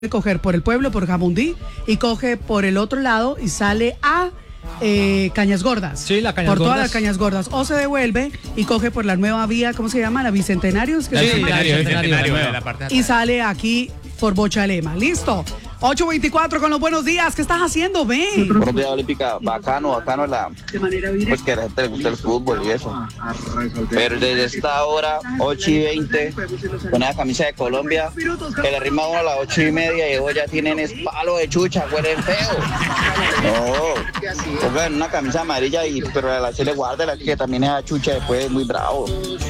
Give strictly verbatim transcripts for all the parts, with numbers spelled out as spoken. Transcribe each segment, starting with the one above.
coger por el pueblo, por Jamundí, y coge por el otro lado y sale a eh, Cañas Gordas. Sí, la Cañas por Gordas. todas las Cañas Gordas. O se devuelve y coge por la nueva vía, ¿cómo se llama? La Bicentenarios. Que Sí, se llama? Bicentenario, Bicentenario, de la parte de Y atrás. sale aquí por Bochalema. ¿Listo? ocho veinticuatro con los buenos días. ¿Qué estás haciendo, ven? Buenos días, Olímpica. Bacano, bacano la, pues que a la gente le gusta el fútbol y eso. Pero desde esta hora, ocho y veinte, con la camisa de Colombia, que le rima a uno a las ocho y media y ellos ya tienen espalo de chucha, huelen feo. No, pongan una camisa amarilla y pero a la se le guarda la que también es chucha después, es muy bravo.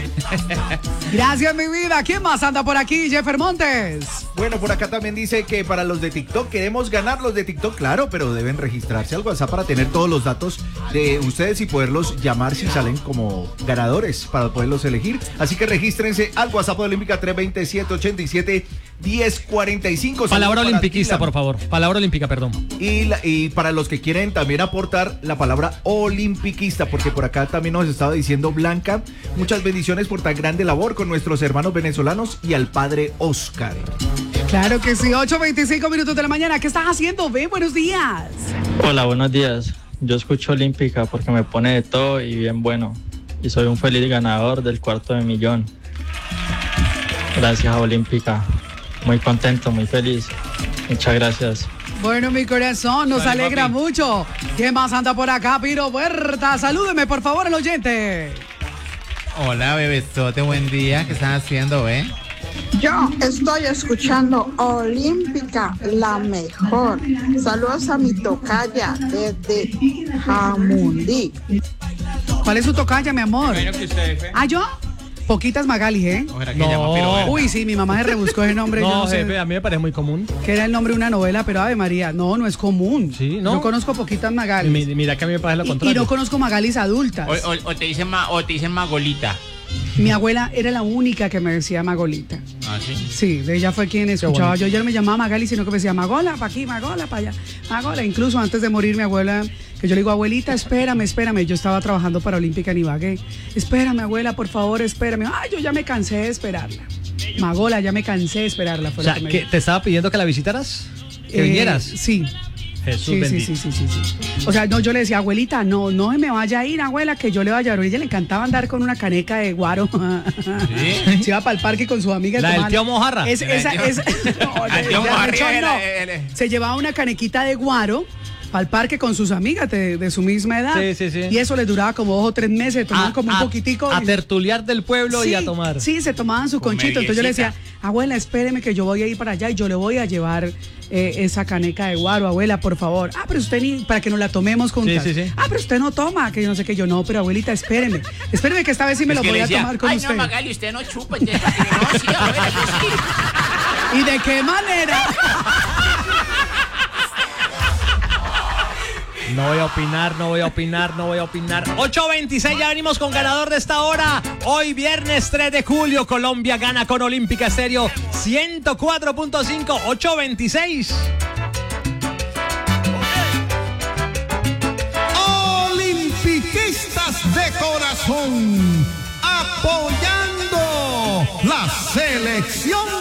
Gracias, mi vida. ¿Quién más anda por aquí? Jeffer Montes. Bueno, por acá también dice que para los de TikTok, queremos ganar los de TikTok, claro, pero deben registrarse al WhatsApp para tener todos los datos de ustedes y poderlos llamar si salen como ganadores, para poderlos elegir. Así que regístrense al WhatsApp de Olímpica tres veintisiete, ochenta y siete, diez cuarenta y cinco. Palabra olimpiquista, por favor. Palabra olímpica, perdón. Y, la, y para los que quieren también aportar la palabra olimpiquista, porque por acá también nos estaba diciendo Blanca, muchas bendiciones por tan grande labor con nuestros hermanos venezolanos y al padre Oscar. Claro que sí, ocho veinticinco minutos de la mañana. ¿Qué estás haciendo? Ven, buenos días. Hola, buenos días. Yo escucho Olímpica porque me pone de todo y bien bueno. Y soy un feliz ganador del cuarto de millón. Gracias a Olímpica. Muy contento, muy feliz. Muchas gracias. Bueno, mi corazón, nos Dale, alegra papi. mucho. ¿Quién más anda por acá? Piro Huerta, salúdeme, por favor, el oyente. Hola, bebesote, buen día. ¿Qué están haciendo, eh? Yo estoy escuchando Olímpica, la mejor. Saludos a mi tocaya desde Jamundí. ¿Cuál es su tocaya, mi amor? Bueno, que ustedes, ¿eh? ¿Ah, yo? Poquitas Magali, ¿eh? Ojalá que No. llama Piro Verde. Uy, sí, mi mamá se rebuscó ese nombre. yo No, no sé jefe, a mí me parece muy común. qué era el nombre de una novela, pero Ave María, no, no es común. Sí, ¿no? Yo conozco poquitas Magali. Mi- Mira que a mí me parece lo Y, y contrario. no conozco Magalis adultas. O, o- o te dicen ma, o te dicen Magolita. Mi abuela era la única que me decía Magolita. Ah, sí. Sí, de ella fue quien escuchaba. bonito. Yo ya no me llamaba Magali, sino que me decía Magola, para aquí, Magola, para allá. Magola, incluso antes de morir mi abuela, que yo le digo, abuelita, espérame, espérame. Yo estaba trabajando para Olímpica en Ibagué. Espérame, abuela, por favor, espérame. Ay, yo ya me cansé de esperarla. Magola, ya me cansé de esperarla. Fue O sea, lo que me ¿que dijo. ¿te estaba pidiendo que la visitaras? ¿Que Eh, vinieras? Sí. Jesús Sí, sí, bendito. sí, sí, sí, sí. O sea, no, yo le decía, abuelita, no, no me vaya a ir, abuela, que yo le vaya a ir. A ella le encantaba andar con una caneca de guaro. ¿Sí? Se iba para el parque con su amiga. ¿La del tomando- tío Mojarra? Es- La del esa, tío- esa- no, Al de- tío de Mojarra, arrechón el- no. el- el- Se llevaba una canequita de guaro para el parque con sus amigas de, de su misma edad. Sí, sí, sí. Y eso les duraba como dos o tres meses, tomaban A- como un a- poquitico. A y- tertuliar del pueblo y Sí, a tomar. Sí, se tomaban su Con conchito. Entonces yo le decía, mediecita. abuela, espéreme que yo voy a ir para allá y yo le voy a llevar eh, esa caneca de guaro, abuela, por favor. Ah, pero usted ni, para que nos la tomemos juntas. Sí, sí, sí. Ah, pero usted no toma, que yo no sé qué. Yo no, pero abuelita, espéreme. Espéreme que esta vez sí me Es lo que voy le a decía, tomar con ay, usted. no, Magali, usted no chupa. Entonces, no, sí, a ver, yo sí. ¿Y de qué manera? No voy a opinar, no voy a opinar, no voy a opinar. ocho veintiséis, ya venimos con ganador de esta hora. Hoy viernes tres de julio, Colombia gana con Olímpica Estéreo ciento cuatro punto cinco, ocho veintiséis. Olimpiquistas de corazón, apoyando la selección